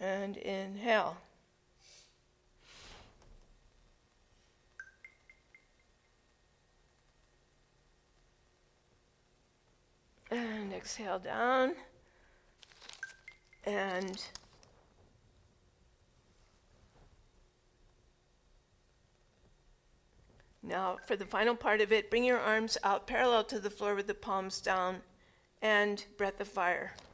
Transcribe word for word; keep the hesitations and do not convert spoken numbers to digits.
And inhale. And exhale down. And now for the final part of it, bring your arms out parallel to the floor with the palms down and breath of fire.